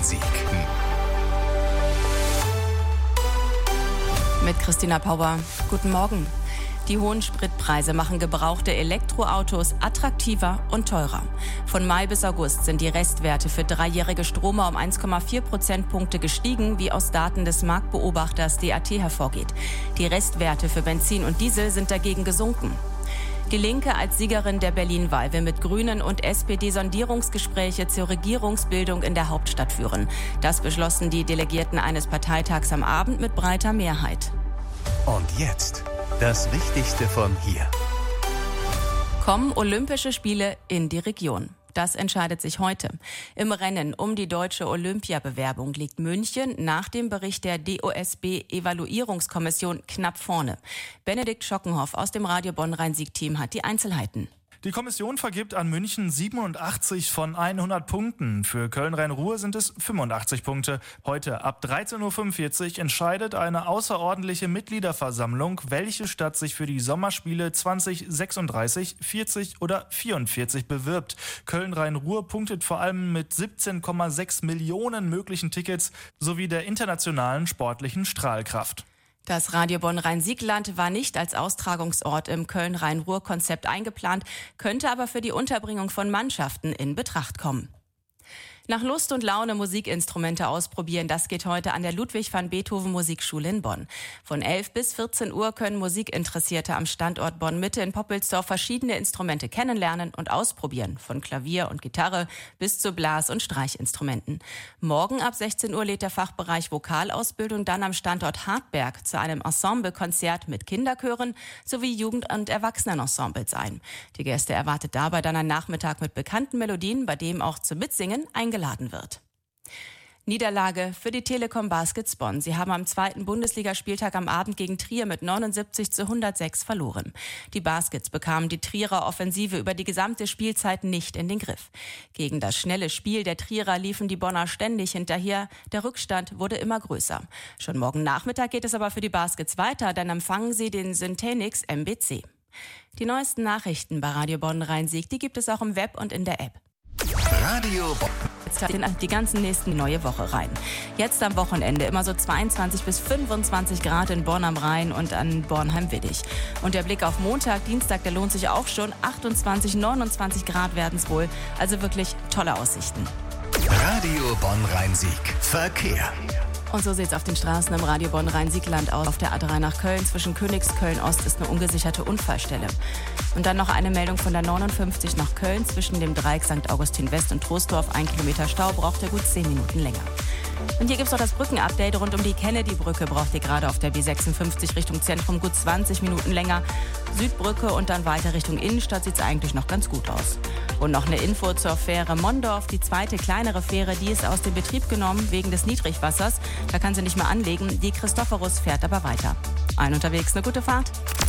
Bonn-Rhein-Sieg. Mit Christina Pauer. Guten Morgen. Die hohen Spritpreise machen gebrauchte Elektroautos attraktiver und teurer. Von Mai bis August sind die Restwerte für dreijährige Stromer um 1,4 Prozentpunkte gestiegen, wie aus Daten des Marktbeobachters DAT hervorgeht. Die Restwerte für Benzin und Diesel sind dagegen gesunken. Die Linke als Siegerin der Berlin-Wahl will mit Grünen und SPD Sondierungsgespräche zur Regierungsbildung in der Hauptstadt führen. Das beschlossen die Delegierten eines Parteitags am Abend mit breiter Mehrheit. Und jetzt das Wichtigste von hier. Kommen Olympische Spiele in die Region? Das entscheidet sich heute. Im Rennen um die deutsche Olympiabewerbung liegt München nach dem Bericht der DOSB-Evaluierungskommission knapp vorne. Benedikt Schockenhoff aus dem Radio Bonn-Rhein-Sieg-Team hat die Einzelheiten. Die Kommission vergibt an München 87 von 100 Punkten. Für Köln-Rhein-Ruhr sind es 85 Punkte. Heute ab 13.45 Uhr entscheidet eine außerordentliche Mitgliederversammlung, welche Stadt sich für die Sommerspiele 2036, 40 oder 44 bewirbt. Köln-Rhein-Ruhr punktet vor allem mit 17,6 Millionen möglichen Tickets sowie der internationalen sportlichen Strahlkraft. Das Radio Bonn-Rhein-Sieg-Land war nicht als Austragungsort im Köln-Rhein-Ruhr-Konzept eingeplant, könnte aber für die Unterbringung von Mannschaften in Betracht kommen. Nach Lust und Laune Musikinstrumente ausprobieren, das geht heute an der Ludwig-van-Beethoven-Musikschule in Bonn. Von 11 bis 14 Uhr können Musikinteressierte am Standort Bonn-Mitte in Poppelsdorf verschiedene Instrumente kennenlernen und ausprobieren, von Klavier und Gitarre bis zu Blas- und Streichinstrumenten. Morgen ab 16 Uhr lädt der Fachbereich Vokalausbildung dann am Standort Hartberg zu einem Ensemblekonzert mit Kinderchören sowie Jugend- und Erwachsenenensembles ein. Die Gäste erwartet dabei dann ein Nachmittag mit bekannten Melodien, bei dem auch zum Mitsingen eingeladen wird. Niederlage für die Telekom Baskets Bonn. Sie haben am zweiten Bundesligaspieltag am Abend gegen Trier mit 79-106 verloren. Die Baskets bekamen die Trierer Offensive über die gesamte Spielzeit nicht in den Griff. Gegen das schnelle Spiel der Trierer liefen die Bonner ständig hinterher. Der Rückstand wurde immer größer. Schon morgen Nachmittag geht es aber für die Baskets weiter, dann empfangen sie den Syntenix MBC. Die neuesten Nachrichten bei Radio Bonn-Rhein-Sieg, die gibt es auch im Web und in der App. Radio Bonn. Die ganzen nächsten neue Woche rein. Jetzt am Wochenende immer so 22 bis 25 Grad in Bonn am Rhein und an Bornheim-Widdig. Und der Blick auf Montag, Dienstag, der lohnt sich auch schon. 28, 29 Grad werden es wohl. Also wirklich tolle Aussichten. Radio Bonn-Rhein-Sieg. Verkehr. Und so sieht es auf den Straßen im Radio Bonn-Rhein-Sieg-Land aus. Auf der A3 nach Köln zwischen Königsköln-Ost ist eine ungesicherte Unfallstelle. Und dann noch eine Meldung von der 59 nach Köln zwischen dem Dreieck St. Augustin West und Troisdorf. 1 Kilometer Stau, braucht ihr gut 10 Minuten länger. Und hier gibt es noch das Brückenupdate rund um die Kennedy-Brücke. Braucht ihr gerade auf der B56 Richtung Zentrum gut 20 Minuten länger. Südbrücke und dann weiter Richtung Innenstadt sieht es eigentlich noch ganz gut aus. Und noch eine Info zur Fähre Mondorf. Die zweite kleinere Fähre, die ist aus dem Betrieb genommen wegen des Niedrigwassers. Da kann sie nicht mehr anlegen. Die Christophorus fährt aber weiter. Allen unterwegs eine gute Fahrt.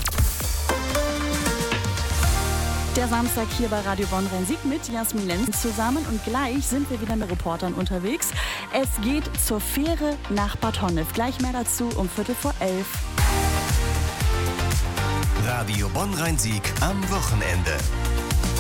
Der Samstag hier bei Radio Bonn-Rhein-Sieg mit Jasmin Lenz zusammen und gleich sind wir wieder mit Reportern unterwegs. Es geht zur Fähre nach Bad Honnef. Gleich mehr dazu um 11:15. Radio Bonn-Rhein-Sieg am Wochenende.